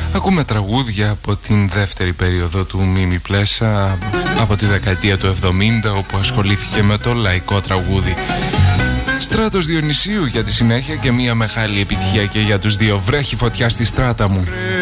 Ακούμε τραγούδια από την δεύτερη περίοδο του Μίμη Πλέσα, από τη δεκαετία του 70, όπου ασχολήθηκε με το λαϊκό τραγούδι. Στράτος Διονυσίου για τη συνέχεια και μια μεγάλη επιτυχία και για τους δύο. Βρέχει φωτιά στη στράτα μου.